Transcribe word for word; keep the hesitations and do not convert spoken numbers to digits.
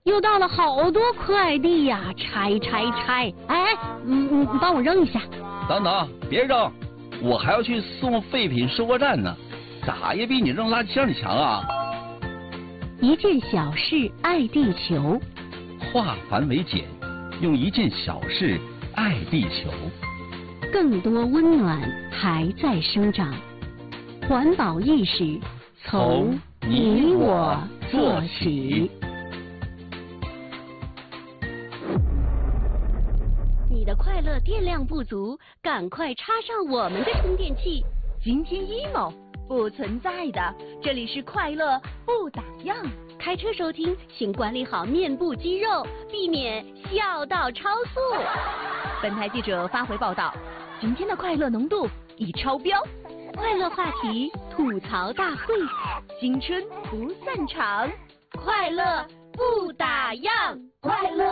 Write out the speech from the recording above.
又到了好多快递呀，拆拆拆！哎，嗯嗯，你帮我扔一下。 等等，别扔，我还要去送废品收货站呢，咋也比你扔垃圾箱里强啊！ 一件小事爱地球， 化繁为简，用一件小事爱地球。 更多温暖还在生长，环保意识从你我做起。你的快乐电量不足，赶快插上我们的充电器。 今天 emo 不存在的，这里是快乐不打烊。 开车收听，请管理好面部肌肉，避免笑到超速。 本台记者发回报道，今天的快乐浓度已超标。 快乐话题吐槽大会， 新春不散场， 快乐不打烊，快乐。